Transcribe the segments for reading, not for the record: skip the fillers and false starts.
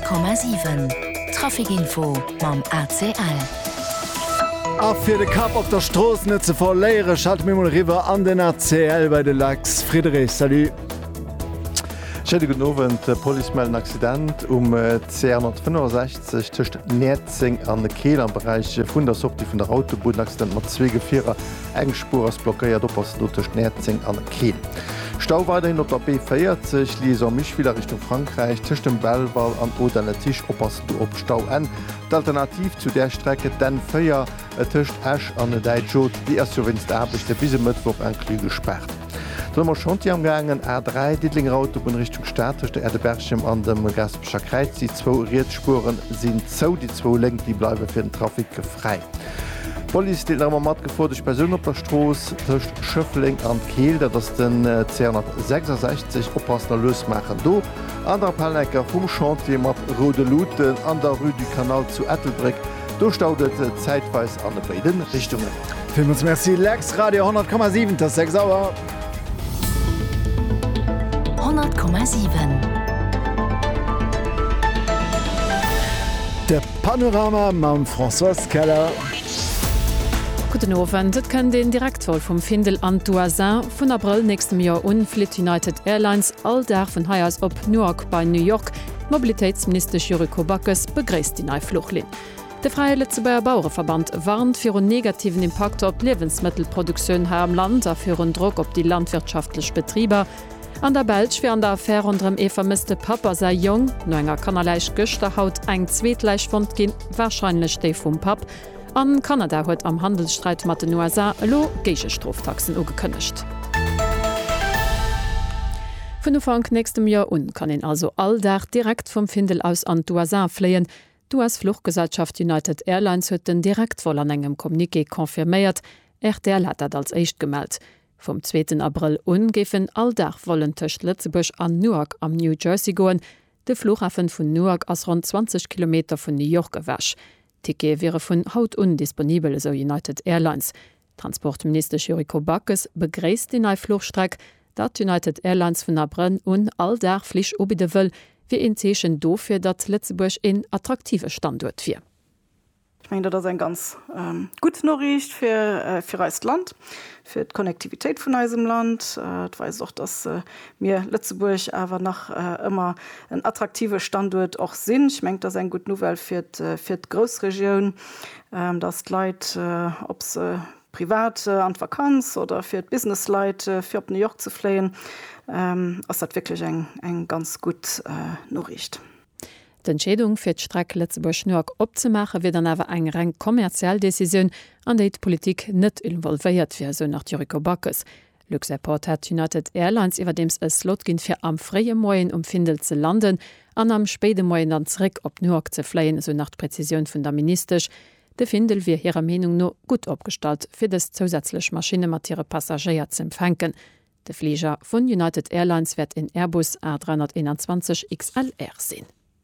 100,7 Trafikinfo mam ACL. A fir de Kap op der Stroos net ze verléiere Schaltmemol River an den ACL bei de Lachs. Friedrich, salut. Guten Abend, Polizeimelden Accident C165 zwischen Netzing an der Kehl am Bereich von der Sortie von der Autobodenaccident mit 2 Gefährer Engspur als blockiert zwischen Netzing an der Kehl. Stau weiterhin auf der B40, lies mich wieder Richtung Frankreich, zwischen dem Bellwall an oder Tisch oppassen du op Stau an. Die Alternativ zu der Strecke dann Feier Tisch Ash an der Deitjot, die erst so wenn's der bis Mittwoch ein Klü gesperrt. Drmmer schon die am gangen A3 Diedlinger Auto in Richtung Stadt der Erdebergchem an dem Gaspscher Kreiz. Die 2 Riedspuren sind zo, die 2 Längen die bleiben für den Trafik frei. Police steht immer mat gefordert Person op der Stroß durch Schöffling an Kehl, der das den C166 oppassender Lös machen. Do an der Palnecker vom Chantier mat Rode Luten an der Rue du Kanal zu Ettelbrick. Durchstaudet zeitweis an de beiden Richtungen. Film uns merci Lex Radio 100,7 das 6 Sauer. 100,7 Der Panorama mam François Keller. Guten Abend, das kann den Direktor vom Findel an Douazin von April nächstem Jahr Flight United Airlines alldach von Hayas op Newark bei New York. Mobilitätsminister Juriko Backes begrüßt die neue Fluchtlin. Der Freie Letzebauer Bauernverband warnt für einen negativen Impact auf Lebensmittelproduktion hier am Land, für einen Druck auf die landwirtschaftlichen Betriebe. An der Belsch wie an der Affäre unterm vermisste Papa sei jung, no enger Kannerleich Göster haut eng Zweetleichfond gin, wahrscheinlich steh vum Pap. An Kanada huet am Handelsstreit mat den USA lo geiche Straftaxen ugekënnecht. Vun Ufang nächstem Jahr kann ihn also alldach direkt vom Findel aus an USA fleien. US Fluchtgesellschaft United Airlines huet den direkt voll an engem Kommuniqué konfirméiert. RTL hat dat als echt gemeldt. Vom 2. April gefen alldach wollen töcht Lützeburg an Newark am New Jersey goen. De Flughafen vun Newark ass rund 20 Kilometer vun New York gewäsch. Ticket wäre vun haut undisponibel, so United Airlines. Transportminister Juriko Backes begräst die neue Flugstreck, dat United Airlines vun April alldach flich obide wëll, wie in Zeechen dofir dat Lützeburg in attraktive Standort fir. Ich meine, das ist ein ganz gute Nachricht für das Land, für die Konnektivität von unserem Land. Ich weiß auch, dass wir Lützeburg aber noch immer ein attraktiver Standort auch sind. Ich meine, das ist ein gute Novell für die Großregion, dass die Leute, ob es privat an Vakanz oder für die Business-Leute, für New York zu fliehen, ist das wirklich ein ganz gute Nachricht. Die Entscheidung für die Strecke Lützeburg-Newark abzumachen wird dann aber eine rein kommerzielle Decision, an der die Politik nicht involviert wird, so nach Juriko Backes. Luxairport hat United Airlines überdem ein Slot gehen für am freien Morgen Findel zu landen, an am späten Morgen dann zurück auf Newark zu fliegen, so nach Präzision von der Minister. Der Findel wird ihrer Meinung nur gut abgestellt, für das zusätzliche Maschinen mit ihren Passagieren zu empfangen. Der Flieger von United Airlines wird in Airbus A321 XLR sein.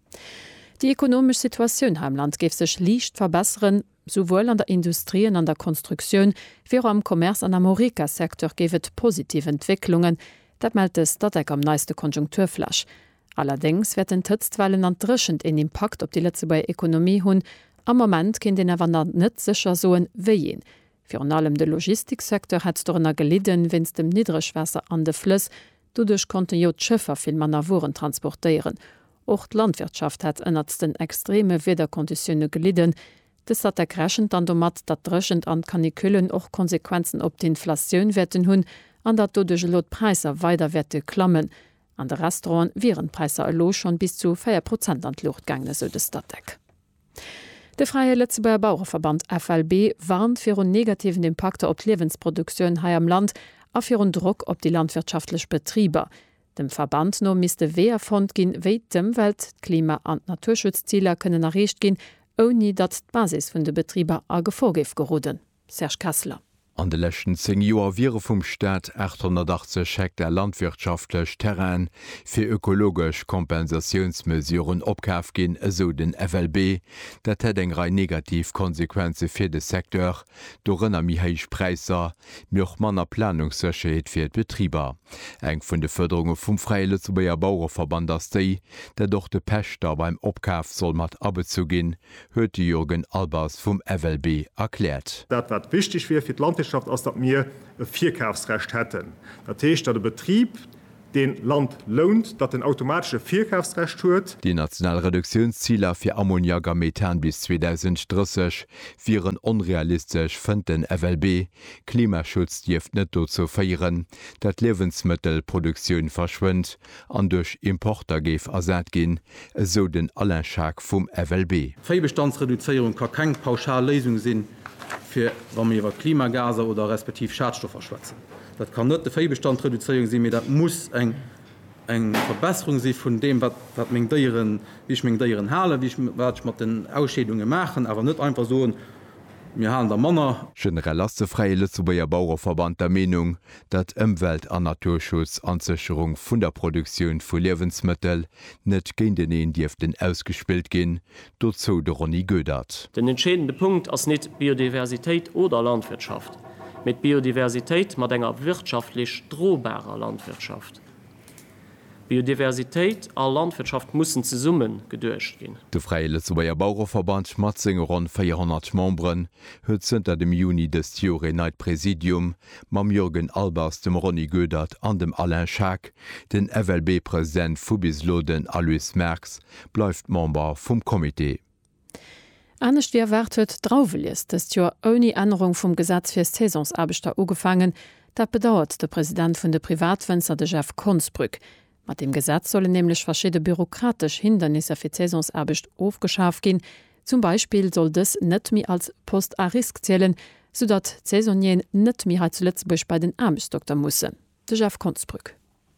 Die ökonomische Situation im Land gibt sich leicht verbessern, sowohl an der Industrie und an der Konstruktion, wie auch am Kommerz- und am Horeca-Sektor gibt es positive Entwicklungen, das meldet das Stadtdeck am neuesten Konjunkturflash. Allerdings werden Tützwellen entrischend einen Impact auf die Lützeburger Ökonomie haben. Am Moment können den aber nicht sicher so wie. Für allem der Logistiksektor hat es darunter gelitten, wenn es dem Niedrigwasser an den Fluss, dadurch konnten die Schiffer viel mehr Waren transportieren. Auch die Landwirtschaft hat ënnert den extreme Wetterkonditionen gelitten. Das hat erkrechend an domat, dat drechend an Kaniküllen auch Konsequenzen op die Inflation werden hun, an dat dodech Lotpreise weiter werte klammen. An der Restaurant wären Preise allo schon bis zu 4% an Luft gegangen, so de Stadtdeck. Der Freie Letzebauer Bauernverband FLB warnt für einen negativen Impact auf die Lebensproduktion hier im Land, auch für einen Druck auf die landwirtschaftlichen Betriebe. Dem Verband no misste Wehrfond gin wéi dem Welt-, Klima- und Naturschutzziele können erreicht gin, ohne dat die Basis vun de Betrieber a Gefolgef geroden. Serge Kassler. An de lechten 10 Joer wiere vum Staat 880 Hektar landwirtschaftlech Terrain fir ökologisch Kompensationsmesuren opkaf gin eso den FLB, dat het eng rei Negativkonsequenze fir de Sektor, do rënner mi héich Preiser, méch manner Planungssecheet fir d Betrieber. Eng vun de Förderunge vum Freie Lützeburger Bauerverband as déi, dat doch de Pächter beim Opkaf soll mat abezugin, huet Jürgen Albers vum FLB erklärt. Dat wat wichtig wie fir d Landwirtschaft ass dat mir e Vierkaufsrecht hätten. Dat heißt, dat der Betrieb den Land lohnt, dat den automatische Vierkaufsrecht huet. Die Nationalreduktionszieler fir Ammoniager Methan bis 2030 viren unrealistisch fën den FLB. Klimaschutz dieft net dozo feieren, dat Lebensmittelproduktion verschwindt, an durch Importer geef ersät gin, so den Alain Schack vum FLB. Viehbestandsreduzierung kann keine Pauschallesung sinn für wann wir über Klimagase oder respektiv Schadstoffe schwatzen. Das kann nicht die Viehbestandreduzierung sein, das muss eine Verbesserung sein von dem, was wie ich meine Tieren halte, wie ich mit den Ausschädungen machen, aber nicht einfach so, wir haben der Männer. Generell ist der Freie Lützeburger Bauerverband der Meinung, dass Umwelt- und Naturschutz an Sicherung von der Produktion von Lebensmitteln nicht gegen den Dürften ausgespielt gehen, dazu der Ronny Gödert. Der entscheidende Punkt ist nicht Biodiversität oder Landwirtschaft. Mit Biodiversität mit einer wirtschaftlich drohbarer Landwirtschaft. Biodiversität a Landwirtschaft mussssen ze Summen gedurcht gin. De Freie Lützeburger Bauerverband mat rund 400 Membren huet sinter dem Juni des Jore Night Präsidium mam Jürgen Albers, dem Ronny Gödert an dem Alain Schack, den FLB-Präsident Fubisloden Alois Merx bleifft Member vum Komitee. Anecht wie erwartet Drauweliers, dat Jo oni Änderung vum Gesetz fir Saisonsarbechter ugefangen, dat bedauert der Präsident vun de Privatfenster de Jeff Konsbrück. Mit dem Gesetz sollen nämlich verschiedene bürokratisch Hindernisse für Saisonsarbecht aufgeschafft gehen. Zum Beispiel soll das nicht mehr als Post a Risk zählen, sodass Saisonien nicht mehr zu Lützeburg bei den Amtsdoktor müssen. Der Chef Konsbrück.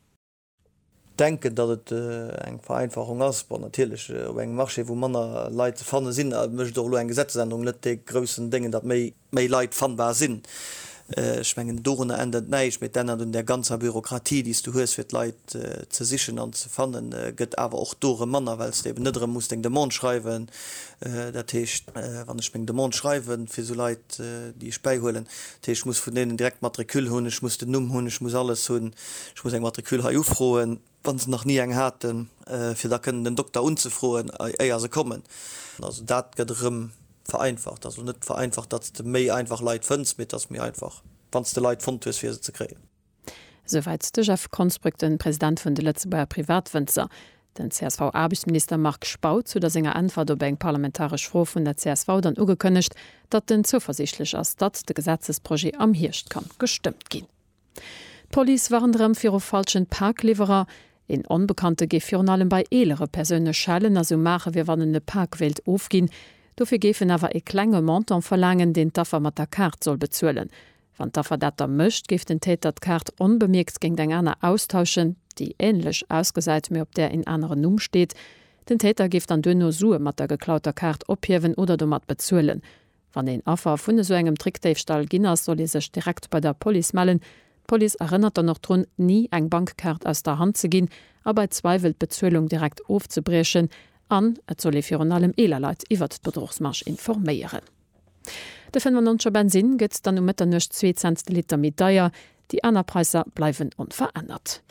Denken, dass es eine Vereinfachung ist, aber natürlich eng Marche, wo man Leute fanne sind, möchte doch eine Gesetzesänderung nicht die größten Dinge, dass mehr Leute fandbar sind. Schmengen Dorne endet neich mit dennner und der ganze Bürokratie, die du hörst wird Leid ze sichchen an ze fannen, gëtt awer auch dore Manner, weil de nettere muss de Mond schreiben, dat wann ich de Mond schreiben fir so Leiit die speiholen. Ich muss von denen direkt Matrikül hunn, ich muss den Numm hunn, ich muss alles hunn, ich muss eng Matrikül ha ufroen, wann ze noch nie eng hatten, fir da können den Doktor unzufroen eier se kommen. Also dat gëtt vereinfacht, also nicht vereinfacht, dass du mehr einfach Leid findest, mit das mir einfach, wenn du Leid findest, für sie zu kriegen. Soweit der Chef Konsbrück, den Präsident von der Lützeburger Privatfenster. Den CSV-Arbeitsminister Marc Spaut zu der Sänger Antwort auf eine parlamentarische Frage von der CSV dann angekündigt, dass den zuversichtlich ist, dass das Gesetzesprojekt am Hirschkamp gestimmt ging. Die Polizei waren für einen falschen Parklieferer. In Unbekannte Gefirnalen bei ältere Personen schallen, also machen wir, wenn eine Parkwelt aufgehen. Dafür gefen awer e klenge Monton verlangen, den Taffer mat der Kart soll bezuelen. Wann Taffer dat mëcht, gift den Täter Kart unbemerkt gegen den aner austauschen, die ähnlich ausgeseit mir op der in anderen Numm steht. Den Täter gift an dünno Sue mat der geklauter Kart ophewen oder du mat bezuelen. Wann den Affer vun so engem Trickdeifstall ginnners soll sech direkt bei der Police melden. Police erinnert er noch dran, nie eng Bankkart aus der Hand zu gehen, aber bei Zweifel Bezuelung direkt aufzubrechen, an et soll fir an allem Elerleit iwwer d' Bedrochsmarsch informéieren. De 95 Benzin gëtt dann mit der 2 Cent Liter mit Deier, die aner Preiser bleiwen unverändert.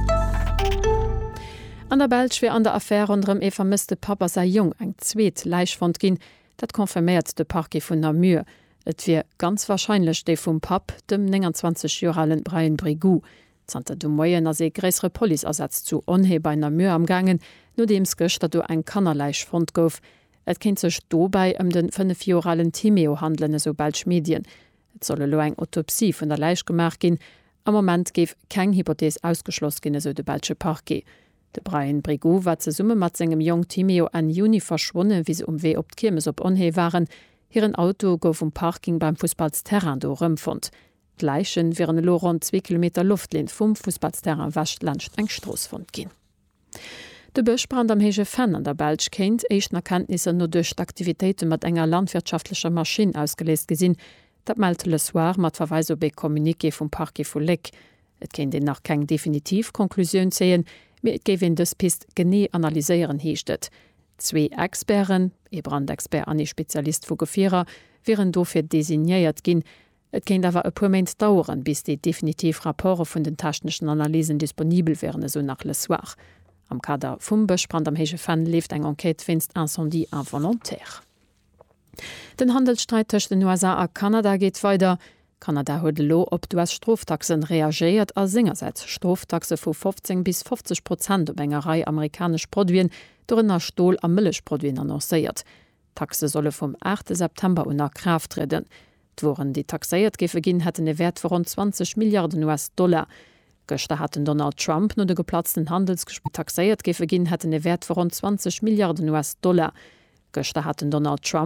An der Belsch wie an der Affäre unterm e vermisste Papa sei jung eng zweet Leichfond ginn, dat konfirmiert de Parquet vun Namur. Et wie ganz wahrscheinlich de vum Pap dem 29-jährigen Brian Brigou. Zter du Moien as se gräsre Poliersatz zu onhe bei Namur am gangen, no dems gëcht dat du eng Kannerleichfond gouf. Et kind sech dobei den 5-jährigen Timeo handeln so Belsch Medien. Et solle lo eng Autopsie vun der Leiich gemacht gin. Am moment geef keng Hypothees ausgeschloss ginne so de Belsche Parquet. De Brian Brigou war ze Summe mat engem Jong Timeo an Juni verschwonnen, wie se weh op d'Kirmes op onhe waren. Hiren Auto gouf Parking beim Fußballsterran do rëmfund. Leichen wären lo rund 2 Kilometer Luftlin vum Fußballsterran Wachtlandcht eng Strossfond gin. De Bëchbrand am hege Fan an der Belsch kennt eichten Erkenntnisse no duch d'Aktivitéite mat enger landwirtschaftlicher Maschine ausgelesest gesinn. Dat meldte le soir mat Verweis op e Kommuniké vum Parke vu Leck. Et kenint den nach keng definitiv Konklusioun zeien, mir et gewinn dës Pist gené analyseieren heechtet. 2 Experen, e Brandexpert an e Spezialist vu Gefierer, wären dofir designéiert ginn. Et kenint awer e puerment dauren, bis de definitiv Rapporte vun den technischen Analysen disponibel wären so nach le soir. Am Kader vum Bechbrand am hege Fan left eng Enquete finst Incendie involontaire. Den Handelsstreit tech den USA a Kanada geht weiter. Kanada huet lo op US-Stroftaxen reagiert a singerseits Stroftaxe vu 15 bis 50% op engerei amerikasch Produien dorennner Stohl a Mëllechproduien annoncéiert. Taxe solle vom 8. September unter Kraft treten. D'woren die taxéiert gefe ginn hätten e Wert vu rund 20 Milliarden US-Dollar. Göchte hatten Donald Trump no de geplatzten Handelsgespräch taxéiert gefe ginn hätten e Wert vu rund 20 Milliarden US-Dollar. Göchte hatten Donald Trump